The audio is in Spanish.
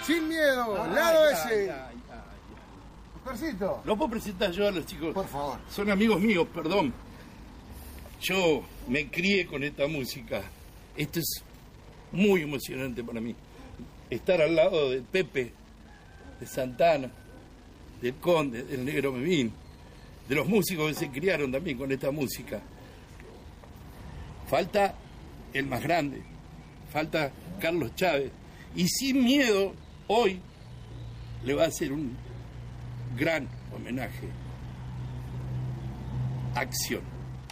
Sin miedo, lado S. Oscarcito. ¿Lo puedo presentar yo a los chicos? Por favor. Son amigos míos, perdón. Yo me crié con esta música. Esto es muy emocionante para mí. Estar al lado de Pepe, de Santana, del Conde, del Negro Memín, de los músicos que se criaron también con esta música. Falta el más grande, falta Carlos Chávez. Y Sin Miedo, hoy, le va a hacer un gran homenaje. Acción.